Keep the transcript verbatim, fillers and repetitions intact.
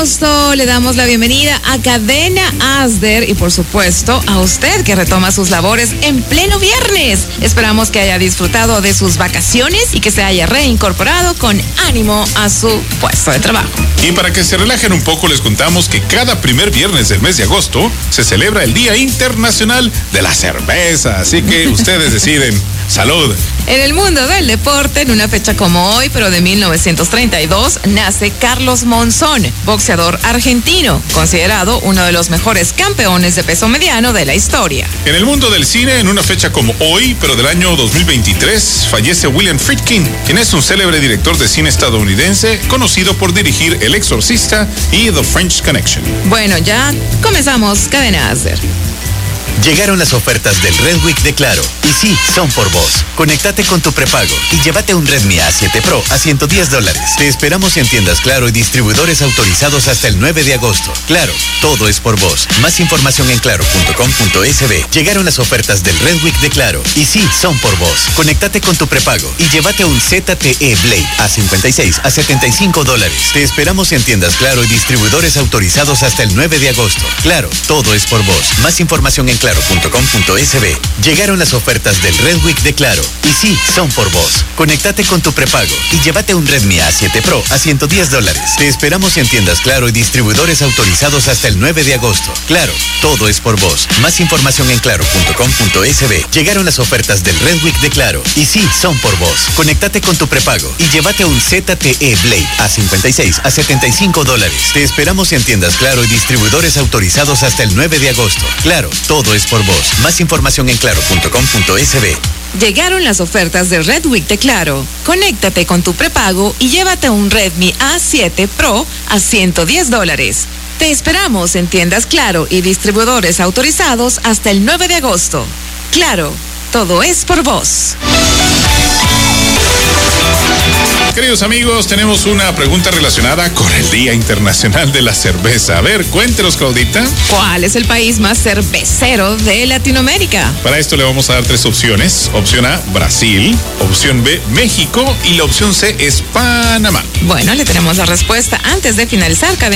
agosto le damos la bienvenida a Cadena Asder y por supuesto a usted que retoma sus labores en pleno viernes. Esperamos que haya disfrutado de sus vacaciones y que se haya reincorporado con ánimo a su puesto de trabajo. Y para que se relajen un poco les contamos que cada primer viernes del mes de agosto se celebra el Día Internacional de la Cerveza, así que ustedes deciden. ¡Salud! En el mundo del deporte, en una fecha como hoy, pero de mil novecientos treinta y dos, nace Carlos Monzón, boxeador argentino, considerado uno de los mejores campeones de peso mediano de la historia. En el mundo del cine, en una fecha como hoy, pero del año dos mil veintitrés, fallece William Friedkin, quien es un célebre director de cine estadounidense, conocido por dirigir El Exorcista y The French Connection. Bueno, ya comenzamos Cadena Asder. Llegaron las ofertas del Red Week de Claro. Y sí, son por vos. Conéctate con tu prepago y llévate un Redmi A siete Pro a ciento diez dólares. Te esperamos en tiendas Claro y distribuidores autorizados hasta el nueve de agosto. Claro, todo es por vos. Más información en claro punto com punto es be. Llegaron las ofertas del Red Week de Claro. Y sí, son por vos. Conéctate con tu prepago y llévate un Z T E Blade A cincuenta y seis a setenta y cinco dólares. Te esperamos en tiendas Claro y distribuidores autorizados hasta el nueve de agosto. Claro, todo es por vos. Más información en claro punto com punto es be. Llegaron las ofertas del Red Week de Claro. Y sí, son por vos. Conéctate con tu prepago y llévate un Redmi A siete Pro a ciento diez dólares. Te esperamos en tiendas Claro y distribuidores autorizados hasta el nueve de agosto. Claro, todo es por vos. Más información en claro punto com punto es be. Llegaron las ofertas del Red Week de Claro. Y sí, son por vos. Conéctate con tu prepago y llévate un Z T E Blade A cincuenta y seis a setenta y cinco dólares. Te esperamos en tiendas Claro y distribuidores autorizados hasta el nueve de agosto. Claro, todo es por vos. Más información en claro punto com punto es be. Llegaron las ofertas de Red Week de Claro. Conéctate con tu prepago y llévate un Redmi A siete Pro a ciento diez dólares. Te esperamos en tiendas Claro y distribuidores autorizados hasta el nueve de agosto. Claro, todo es por vos. Queridos amigos, tenemos una pregunta relacionada con el Día Internacional de la Cerveza. A ver, cuéntenos, Claudita. ¿Cuál es el país más cervecero de Latinoamérica? Para esto le vamos a dar tres opciones. Opción A, Brasil. Opción B, México. Y la opción C es Panamá. Bueno, le tenemos la respuesta antes de finalizar.